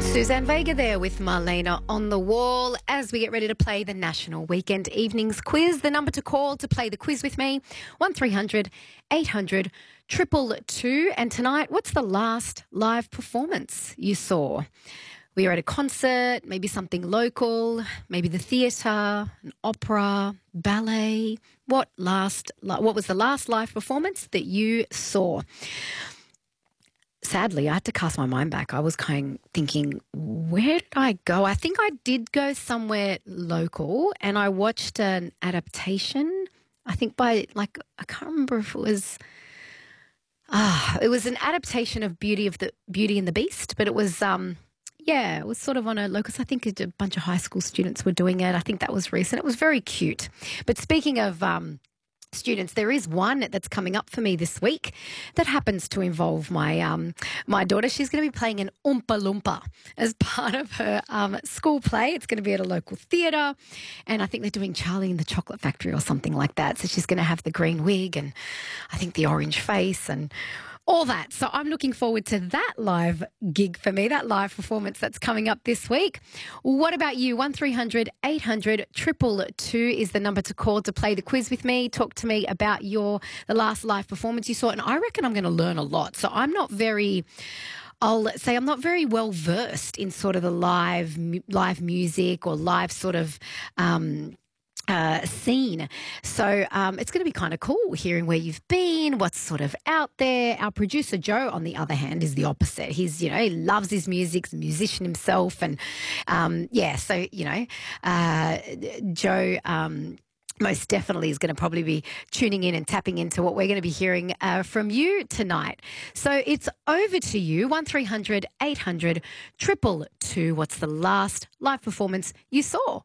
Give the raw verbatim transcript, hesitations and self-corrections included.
Suzanne Vega there with Marlena on the wall as we get ready to play the National Weekend Evenings Quiz. The number to call to play the quiz with me, one three hundred eight hundred two two two. And tonight, what's the last live performance you saw? We were at a concert, maybe something local, maybe the theatre, an opera, ballet. What last? What was the last live performance that you saw? Sadly, I had to cast my mind back. I was kind of thinking, where did I go? I think I did go somewhere local and I watched an adaptation, I think by, like, I can't remember if it was, ah, it was an adaptation of Beauty of the Beauty and the Beast, but it was, um, yeah, it was sort of on a locus. I think a bunch of high school students were doing it. I think that was recent. It was very cute. But speaking of um, students, there is one that's coming up for me this week that happens to involve my um, my daughter. She's going to be playing an Oompa Loompa as part of her um, school play. It's going to be at a local theatre, and I think they're doing Charlie and the Chocolate Factory or something like that. So she's going to have the green wig and I think the orange face and all that. So I'm looking forward to that live gig for me, that live performance that's coming up this week. What about you? one three hundred eight hundred two two two is the number to call to play the quiz with me. Talk to me about your the last live performance you saw. And I reckon I'm going to learn a lot. So I'm not very... I'll say I'm not very well versed in sort of the live live music or live sort of... Um, Uh, scene. So um, it's going to be kind of cool hearing where you've been, what's sort of out there. Our producer, Joe, on the other hand, is the opposite. He's, you know, he loves his music, he's a musician himself. And, um, yeah, so, you know, uh, Joe... Um, most definitely is going to probably be tuning in and tapping into what we're going to be hearing uh, from you tonight. So it's over to you, one three hundred eight hundred two two two. What's the last live performance you saw?